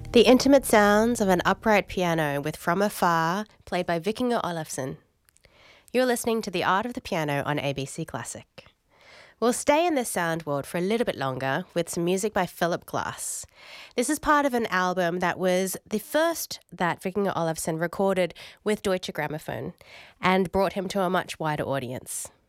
The intimate sounds of an upright piano with From Afar, played by Vikingur Olafsson. You're listening to The Art of the Piano on ABC Classic. We'll stay in this sound world for a little bit longer with some music by Philip Glass. This is part of an album that was the first that Vikingur Olafsson recorded with Deutsche Grammophon and brought him to a much wider audience.